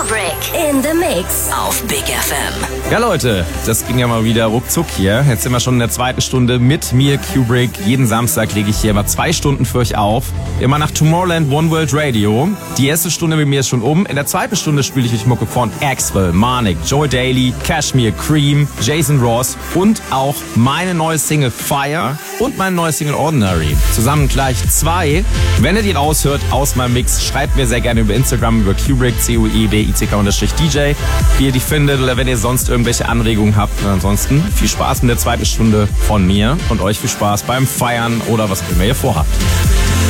Kubrick in the Mix auf Big FM. Ja Leute, das ging ja mal wieder ruckzuck hier. Jetzt sind wir schon in der zweiten Stunde mit mir, Kubrick. Jeden Samstag lege ich hier immer 2 Stunden für euch auf. Immer nach Tomorrowland One World Radio. Die erste Stunde mit mir ist schon um. In der zweiten Stunde spiele ich euch Mucke von Axwell, Marnik, Joy Daly, Cashmere, Cream, Jason Ross und auch meine neue Single Fire und meine neue Single Ordinary. Zusammen gleich 2. Wenn ihr die raushört aus meinem Mix, schreibt mir sehr gerne über Instagram, über Kubrick, CUEBICK_DJ, wie ihr die findet oder wenn ihr sonst irgendwelche Anregungen habt. Und ansonsten viel Spaß mit der zweiten Stunde von mir und euch viel Spaß beim Feiern oder was auch immer ihr vorhabt.